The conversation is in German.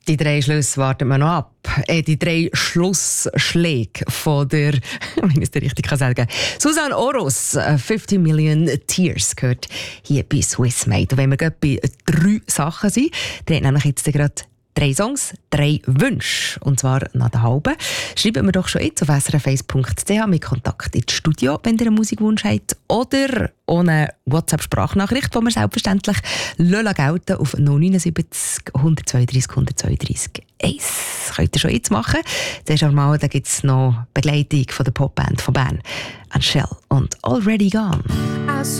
Die 3 Schlüsse warten wir noch ab. Die 3 Schlussschläge von der, wenn ich es richtig sagen kann, Susanne Oros, 50 Million Tears, gehört hier bei Swiss Made. Und wenn wir gerade bei 3 Sachen sind, dann hat nämlich jetzt gerade 3 Songs, 3 Wünsche. Und zwar nach der halben. Schreibt mir doch schon jetzt auf srf1.ch mit Kontakt ins Studio, wenn ihr einen Musikwunsch habt. Oder ohne WhatsApp-Sprachnachricht, die wir selbstverständlich gelten auf 079 132 132 1. Könnt ihr schon jetzt machen. Zuerst einmal, da gibt es noch Begleitung von der Popband von Bern. Shell und Already Gone.